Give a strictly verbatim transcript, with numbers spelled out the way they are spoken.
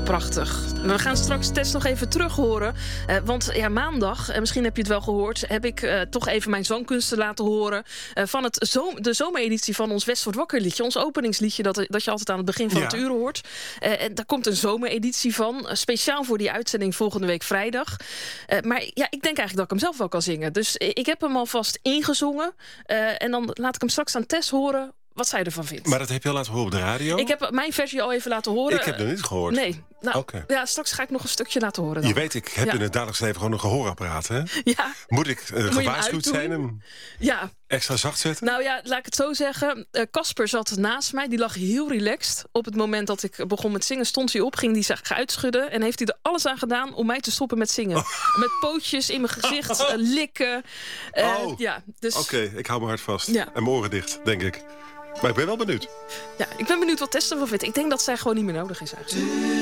prachtig. We gaan straks Tess nog even terug horen. Uh, want ja, maandag, en misschien heb je het wel gehoord... heb ik uh, toch even mijn zangkunsten laten horen... Uh, van het zo- de zomereditie van ons West wordt wakker liedje. Ons openingsliedje dat, dat je altijd aan het begin van ja. het uur hoort. Uh, en daar komt een zomereditie van. Uh, speciaal voor die uitzending volgende week vrijdag. Uh, maar ja, ik denk eigenlijk dat ik hem zelf wel kan zingen. Dus uh, ik heb hem alvast ingezongen. Uh, en dan laat ik hem straks aan Tess horen... wat zij ervan vindt. Maar dat heb je al laten horen op de radio? Ik heb mijn versie al even laten horen. Ik heb het niet gehoord. Nee. Nou, okay. ja, straks ga ik nog een stukje laten horen dan. Je weet, ik heb ja. in het dagelijks leven gewoon een gehoorapparaat, hè? Ja. Moet ik uh, gewaarschuwd zijn en ja. extra zacht zetten? Nou ja, laat ik het zo zeggen. Casper uh, zat naast mij. Die lag heel relaxed. Op het moment dat ik begon met zingen, stond hij op, ging hij zich uitschudden en heeft hij er alles aan gedaan om mij te stoppen met zingen. Oh. Met pootjes in mijn gezicht, uh, likken. Uh, oh. ja, dus... Oké, okay, ik hou mijn hart vast. Ja. En mijn oren dicht, denk ik. Maar ik ben wel benieuwd. Ja, ik ben benieuwd wat Tess ervan vindt. Ik denk dat zij gewoon niet meer nodig is eigenlijk.